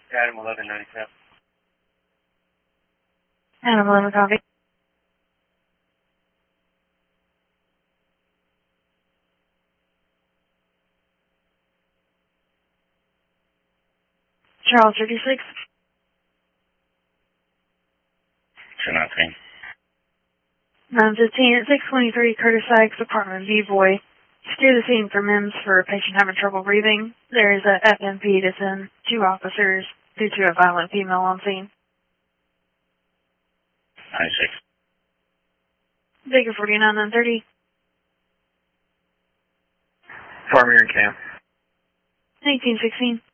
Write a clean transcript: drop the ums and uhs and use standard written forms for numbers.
Adam 1197. Adam 11 copy. Charles 36. 293. 915 at 623 Curtis Sykes, apartment B, boy. Steer the scene for MIMS for a patient having trouble breathing. There is a FMP to send 2 officers due to a violent female on scene. 96. Baker 49 930. Farmer and Cam. 1816.